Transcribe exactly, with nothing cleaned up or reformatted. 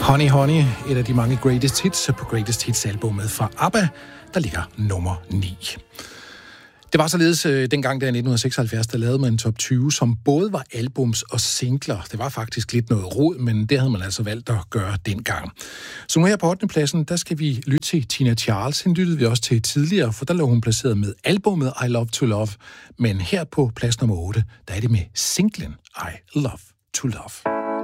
Honey Honey, et af de mange greatest hits på Greatest Hits-albummet fra ABBA, der ligger nummer ni. Det var således øh, dengang der i nitten seksoghalvfjerds, der lavede man en top tyve, som både var albums og singler. Det var faktisk lidt noget rod, men det havde man altså valgt at gøre dengang. Så nu her på ottende pladsen, der skal vi lytte til Tina Charles. Hende lyttede vi også til tidligere, for der lå hun placeret med albummet I Love to Love. Men her på plads nummer otte, der er det med singlen I Love to Love.